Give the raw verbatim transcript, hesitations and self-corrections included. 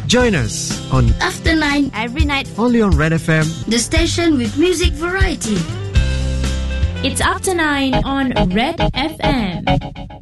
Join us on After Nine every night, only on Red F M, the station with music variety. It's After Nine on Red F M.